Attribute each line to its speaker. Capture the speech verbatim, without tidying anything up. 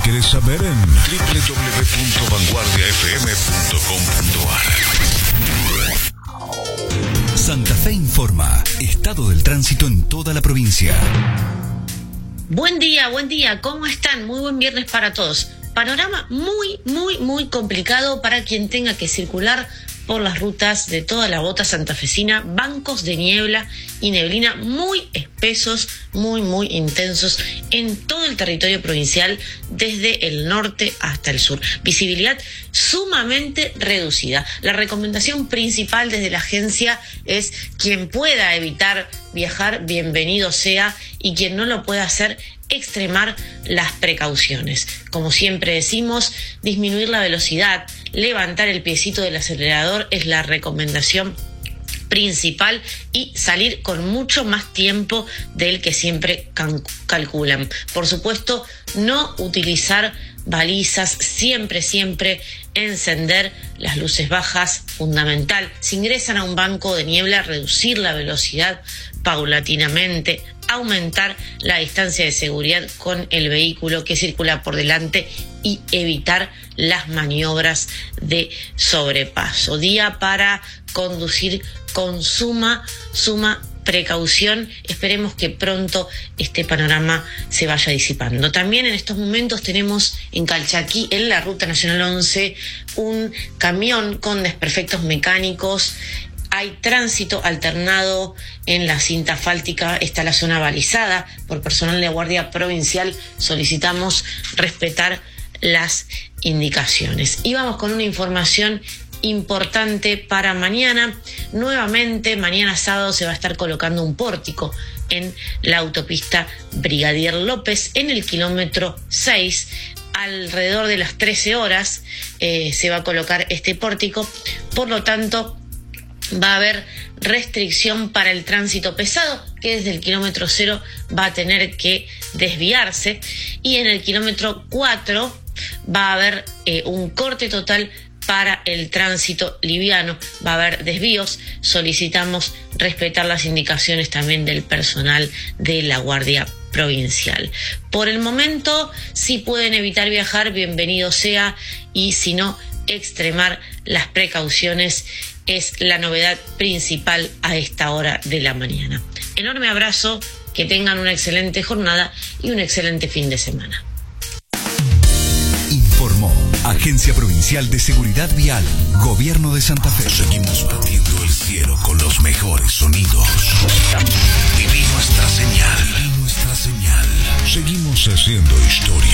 Speaker 1: querés saber en doble u doble u doble u punto vanguardia f m punto com punto a r.
Speaker 2: Santa Fe informa. Estado del tránsito en toda la provincia.
Speaker 3: Buen día, buen día. ¿Cómo están? Muy buen viernes para todos. Panorama muy, muy, muy complicado para quien tenga que circular por las rutas de toda la bota santafesina. Bancos de niebla y neblina muy espesos, muy, muy intensos en todo el territorio provincial, desde el norte hasta el sur. Visibilidad sumamente reducida. La recomendación principal desde la agencia es: quien pueda evitar viajar, bienvenido sea, y quien no lo pueda hacer, extremar las precauciones. Como siempre decimos, disminuir la velocidad, levantar el piecito del acelerador es la recomendación principal, y salir con mucho más tiempo del que siempre can- calculan. Por supuesto, no utilizar balizas, siempre, siempre encender las luces bajas, fundamental. Si ingresan a un banco de niebla, reducir la velocidad paulatinamente, aumentar la distancia de seguridad con el vehículo que circula por delante y evitar las maniobras de sobrepaso. Día para conducir con suma, suma precaución. Esperemos que pronto este panorama se vaya disipando. También en estos momentos tenemos en Calchaquí, en la Ruta Nacional once, un camión con desperfectos mecánicos. Hay tránsito alternado en la cinta asfáltica, está la zona balizada por personal de Guardia Provincial. Solicitamos respetar las indicaciones. Y vamos con una información importante para mañana. Nuevamente, mañana sábado se va a estar colocando un pórtico en la autopista Brigadier López, en el kilómetro seis. Alrededor de las trece horas eh, se va a colocar este pórtico. Por lo tanto, va a haber restricción para el tránsito pesado, que desde el kilómetro cero va a tener que desviarse, y en el kilómetro cuatro va a haber eh, un corte total para el tránsito liviano. Va a haber desvíos. Solicitamos respetar las indicaciones también del personal de la Guardia Provincial. Por el momento, si pueden evitar viajar, bienvenido sea, y si no, extremar las precauciones es la novedad principal a esta hora de la mañana. Enorme abrazo, que tengan una excelente jornada y un excelente fin de semana.
Speaker 2: Informó Agencia Provincial de Seguridad Vial, Gobierno de Santa Fe.
Speaker 1: Seguimos batiendo el cielo con los mejores sonidos. Viví nuestra señal. Viví nuestra señal. Seguimos haciendo historia.